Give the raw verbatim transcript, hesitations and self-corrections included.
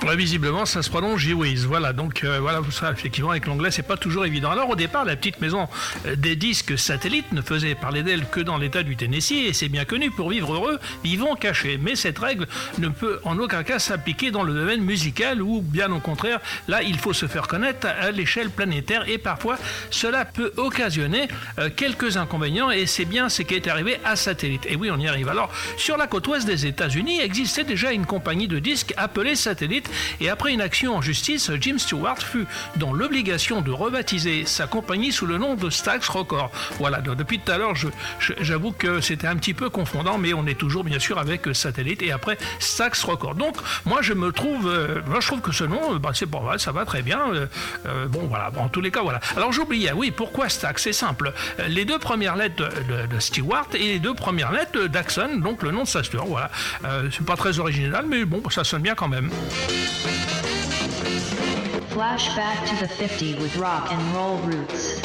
Ouais, visiblement, ça se prononce G-Wiz. Voilà, donc euh, voilà, ça, effectivement, avec l'anglais, c'est pas toujours évident. Alors, au départ, la petite maison euh, des disques satellites ne faisait parler d'elle que dans l'État du Tennessee, et c'est bien connu, pour vivre heureux, vivons cachés. Mais cette règle ne peut en aucun cas s'appliquer dans le domaine musical, où, bien au contraire, là, il faut se faire connaître à l'échelle planétaire, et parfois, cela peut occasionner euh, quelques inconvénients, et c'est bien ce qui est arrivé à Satellite. Et oui, on y arrive. Alors, sur la côte ouest des États-Unis, existait déjà une compagnie de disques appelée Satellite. Et après une action en justice, Jim Stewart fut dans l'obligation de rebaptiser sa compagnie sous le nom de Stax Records. Voilà, donc depuis tout à l'heure, je, je, j'avoue que c'était un petit peu confondant, mais on est toujours bien sûr avec Satellite et après Stax Records. Donc moi je me trouve, euh, moi je trouve que ce nom, bah, c'est bon, ça va très bien. Euh, euh, bon voilà, bon, en tous les cas voilà. Alors j'oubliais, oui, pourquoi Stax? C'est simple. Les deux premières lettres de, de, de Stewart et les deux premières lettres d'Axon, donc le nom de sa sœur. Voilà, euh, c'est pas très original, mais bon, ça sonne bien quand même. Flashback to the fifties with rock and roll roots.